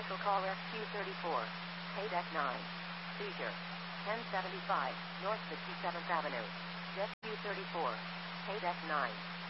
Commercial call SQ34. Pay deck 9. Seizure. 1075, North 67th Avenue. Jet Q34. Pay deck 9.